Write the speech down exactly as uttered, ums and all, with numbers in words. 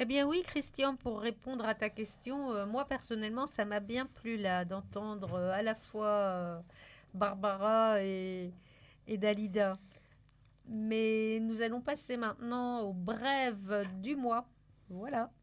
Eh bien oui, Christian, pour répondre à ta question, euh, moi personnellement, ça m'a bien plu là d'entendre euh, à la fois euh, Barbara et, et Dalida. Mais nous allons passer maintenant aux brèves du mois. Voilà.